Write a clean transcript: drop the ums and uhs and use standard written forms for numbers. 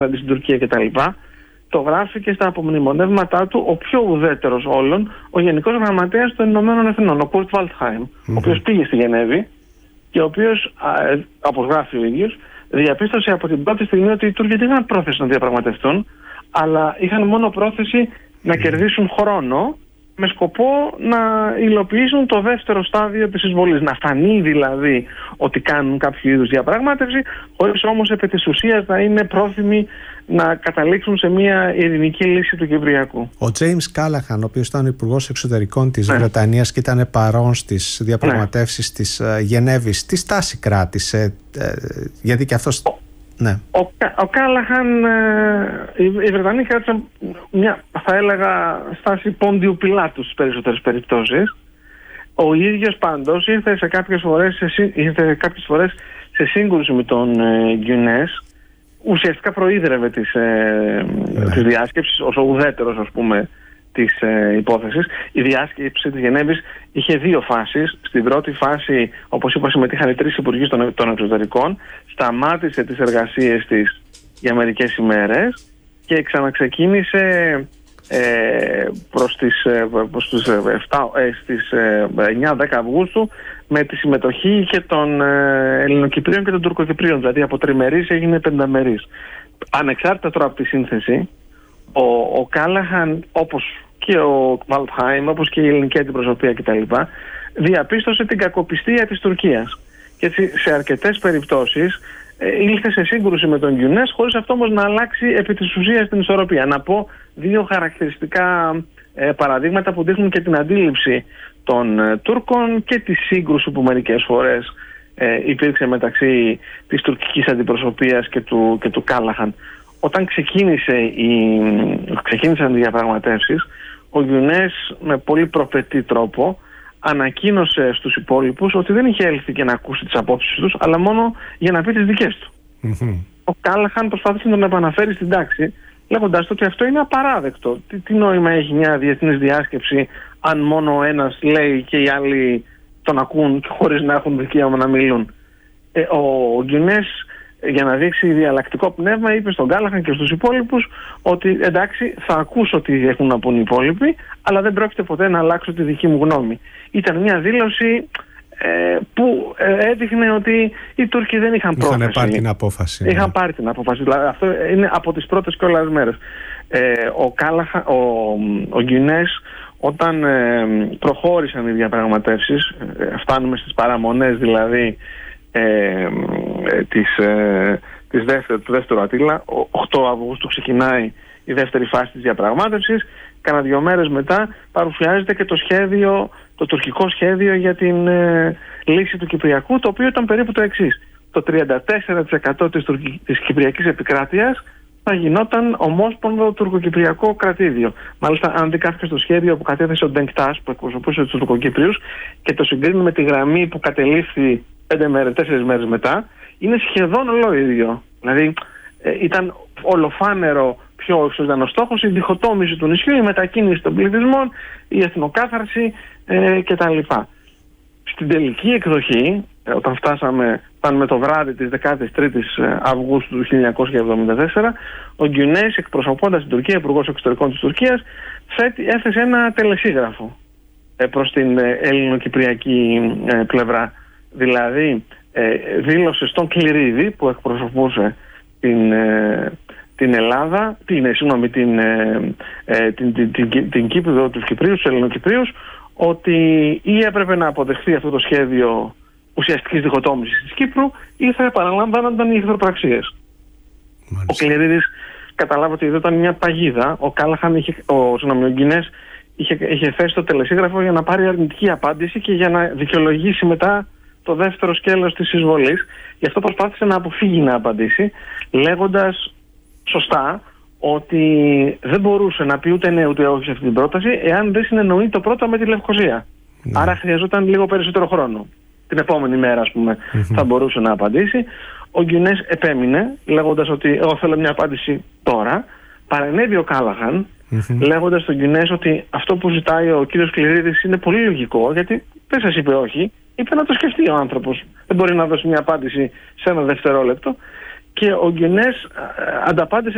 στην Τουρκία κτλ. Το γράφει και στα απομνημονεύματά του ο πιο ουδέτερος όλων, ο Γενικός Γραμματέας των Ηνωμένων Εθνών, ο Κουρτ Βαλτχάιμ, ο οποίος πήγε στη Γενέβη και ο οποίος, όπως γράφει ο ίδιος, διαπίστωσε από την πρώτη στιγμή ότι οι Τούρκοι δεν είχαν πρόθεση να διαπραγματευτούν, αλλά είχαν μόνο πρόθεση να κερδίσουν χρόνο με σκοπό να υλοποιήσουν το δεύτερο στάδιο της εισβολής. Να φανεί δηλαδή ότι κάνουν κάποιο είδους διαπραγμάτευση, χωρίς όμως επί της ουσίας να είναι πρόθυμοι να καταλήξουν σε μια ειρηνική λύση του Κυπριακού. Ο Τζέιμς Κάλαχαν, ο οποίος ήταν υπουργός εξωτερικών της Βρετανίας και ήταν παρόν στις διαπραγματεύσεις της Γενέβης, τι στάση κράτησε, γιατί και αυτός... Ο Κάλαχαν, οι Βρετανοί κράτησαν μια, θα έλεγα, στάση πόντιου πιλάτου στις περισσότερες περιπτώσεις. Ο ίδιος πάντως ήρθε κάποιες φορές σε σύγκρουση με τον Γκιουνές. Ουσιαστικά προείδρευε της διάσκεψης ως ο ουδέτερος, ας πούμε, της υπόθεσης. Η διάσκεψη της Γενέβης είχε δύο φάσεις. Στην πρώτη φάση, όπως είπα, συμμετείχαν οι 3 υπουργοί των εξωτερικών. Σταμάτησε τις εργασίες της για μερικές ημέρες και ξαναξεκίνησε στις 9-10 Αυγούστου με τη συμμετοχή και των Ελληνοκυπρίων και των Τουρκοκυπρίων. Δηλαδή από τριμερής έγινε πενταμερής. Ανεξάρτητα τώρα από τη σύνθεση, ο Κάλαχαν, όπως και ο Βαλτχάιμ, όπως και η ελληνική αντιπροσωπεία κτλ., διαπίστωσε την κακοπιστία της Τουρκίας. Και έτσι σε αρκετές περιπτώσεις ήλθε σε σύγκρουση με τον Γκιουνές, χωρίς αυτό όμως να αλλάξει επί της ουσίας την ισορροπία. Να πω 2 χαρακτηριστικά παραδείγματα που δείχνουν και την αντίληψη των Τούρκων και τη σύγκρουση που μερικές φορές υπήρξε μεταξύ της τουρκικής αντιπροσωπείας και του Κάλαχαν. Όταν ξεκίνησαν οι διαπραγματεύσεις, ο Γκιουνές με πολύ προφετή τρόπο ανακοίνωσε στους υπόλοιπους ότι δεν είχε έλθει και να ακούσει τις απόψεις τους, αλλά μόνο για να πει τις δικές του. Ο Κάλαχαν προσπάθησε να τον επαναφέρει στην τάξη, λέγοντας ότι αυτό είναι απαράδεκτο. Τι νόημα έχει μια διεθνής διάσκεψη αν μόνο ο ένας λέει και οι άλλοι τον ακούν χωρίς να έχουν δικαίωμα να μιλούν. Ο Γκιουνές, για να δείξει διαλλακτικό πνεύμα, είπε στον Κάλαχαν και στους υπόλοιπους ότι εντάξει, θα ακούσω τι έχουν να πούν οι υπόλοιποι, αλλά δεν πρόκειται ποτέ να αλλάξω τη δική μου γνώμη. Ήταν μια δήλωση που έδειχνε ότι οι Τούρκοι δεν είχαν πρόθεση. Είχαν πάρει την απόφαση. Είχαν πάρει την απόφαση. Δηλαδή, αυτό είναι από τις πρώτες κιόλας μέρες. Ο Γκιουνές, όταν προχώρησαν οι διαπραγματεύσεις, φτάνουμε στις παραμονές δηλαδή του δεύτερου Ατήλα, 8 Αυγούστου ξεκινάει η δεύτερη φάση της διαπραγμάτευσης. Κάνα 2 μέρες μετά παρουσιάζεται και το τουρκικό σχέδιο για την λύση του Κυπριακού, το οποίο ήταν περίπου το εξής. Το 34% της Κυπριακής επικράτειας θα γινόταν ομόσπονδο τουρκοκυπριακό κρατήδιο. Μάλιστα, αν δει κάποιος το σχέδιο που κατέθεσε ο Ντενκτάς, που εκπροσωπούσε τους Τουρκοκύπριους, και το συγκρίνει με τη γραμμή που κατελήφθη 4 μέρες μετά, είναι σχεδόν ολόιδιο. Δηλαδή, ήταν ολοφάνερο ποιος ήταν ο στόχος, η διχοτόμηση του νησιού, η μετακίνηση των πληθυσμών, η εθνοκάθαρση κτλ. Στην τελική εκδοχή, όταν φτάνουμε το βράδυ της 13ης Αυγούστου του 1974, ο Γκιουνές, εκπροσωπώντας την Τουρκία, υπουργός εξωτερικών της Τουρκίας, έθεσε ένα τελεσίγραφο προς την ελληνοκυπριακή πλευρά. Δηλαδή, δήλωσε στον Κληρίδη, που εκπροσωπούσε την Ελλάδα, την Κύπρο, τους Κυπρίους, τους Ελληνοκυπρίους, ότι ή έπρεπε να αποδεχθεί αυτό το σχέδιο ουσιαστικής διχοτόμησης της Κύπρου ή θα επαναλαμβάνονταν οι εχθροπραξίες. Ο Κληρίδης καταλάβει ότι εδώ ήταν μια παγίδα. Ο Κάλαχαν, ο Γκιουνές, είχε θέσει το τελεσίγραφο για να πάρει αρνητική απάντηση και για να δικαιολογήσει μετά το δεύτερο σκέλος της εισβολής. Γι' αυτό προσπάθησε να αποφύγει να απαντήσει, λέγοντας σωστά ότι δεν μπορούσε να πει ούτε ναι ούτε όχι σε αυτή την πρόταση εάν δεν συνεννοεί το πρώτο με τη Λευκωσία. Άρα χρειαζόταν λίγο περισσότερο χρόνο. Την επόμενη μέρα, ας πούμε, θα μπορούσε να απαντήσει. Ο Γκιουνές επέμεινε, λέγοντας ότι εγώ θέλω μια απάντηση τώρα. Παρενέβη ο Κάλαχαν, λέγοντας στον Γκιουνές ότι αυτό που ζητάει ο κύριος Κληρίδης είναι πολύ λογικό, γιατί δεν σας είπε όχι, είπε να το σκεφτεί ο άνθρωπος. Δεν μπορεί να δώσει μια απάντηση σε ένα δευτερόλεπτο. Και ο Γκιουνές ανταπάντησε